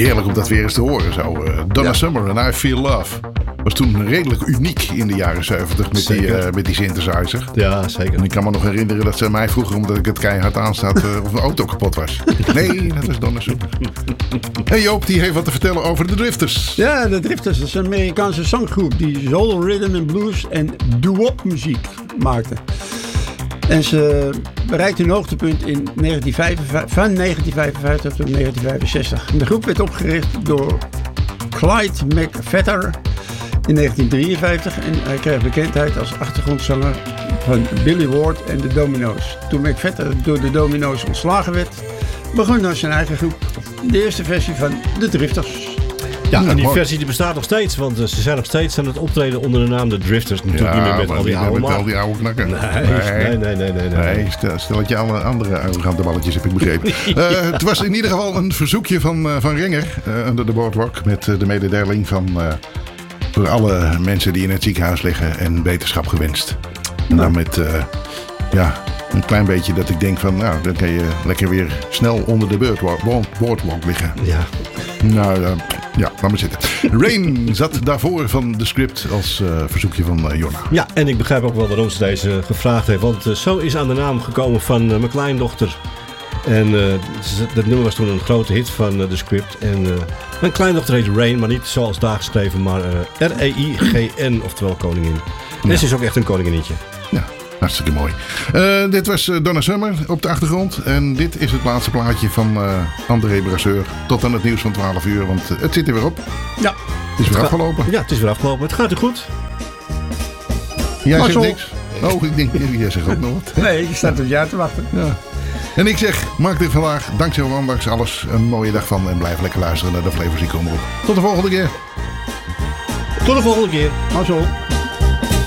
Heerlijk om dat weer eens te horen. Zo. Donna Summer en I Feel Love. Was toen redelijk uniek in de jaren 70 met die synthesizer. Ja, zeker. En ik kan me nog herinneren dat ze mij vroegen, omdat ik het keihard aanstaat, of mijn auto kapot was. Nee, dat is Donna Summer. En Joop, die heeft wat te vertellen over de Drifters. Ja, de Drifters is een Amerikaanse zanggroep die soul, rhythm and blues en doo-wop muziek maakte. En ze bereikte een hoogtepunt van 1955 tot 1965. De groep werd opgericht door Clyde McPhatter in 1953 en hij kreeg bekendheid als achtergrondzanger van Billy Ward en de Domino's. Toen McPhatter door de Domino's ontslagen werd, begon hij zijn eigen groep. De eerste versie van de Drifters. Ja, en die versie die bestaat nog steeds, want ze zijn nog steeds aan het optreden onder de naam de Drifters. Natuurlijk niet meer met al die oude met al die oude knakken. Nee. Stel dat je alle andere arrogante balletjes heb ik begrepen. Het was in ieder geval een verzoekje van Renger, Under the Boardwalk, met de mededeling van voor alle mensen die in het ziekenhuis liggen en beterschap gewenst. En dan met een klein beetje dat ik denk van, nou, dan kan je lekker weer snel onder de boardwalk liggen. Ja. Nou, laat maar zitten. Rain zat daarvoor van de script als verzoekje van Jonna. Ja, en ik begrijp ook wel waarom ze deze gevraagd heeft. Want zo is aan de naam gekomen van mijn kleindochter. En dat nummer was toen een grote hit van de script. En mijn kleindochter heet Rain, maar niet zoals daar geschreven, maar R-E-I-G-N, oftewel koningin. En ze is ook echt een koninginnetje. Ja. Hartstikke mooi. Dit was Donna Summer op de achtergrond. En dit is het laatste plaatje van André Brasseur. Tot aan het nieuws van 12 uur, want het zit er weer op. Ja. Het is weer afgelopen. Ja, het is weer afgelopen. Het gaat u goed. Jij zegt niks? Oh, ik denk, jij zegt ook nog wat. Nee, je staat op jou te wachten. Ja. En ik zeg, maak dit vandaag, dankzij ondanks alles, een mooie dag van. En blijf lekker luisteren naar de Flavor Ziek. Tot de volgende keer. Tot de volgende keer. Mazzel.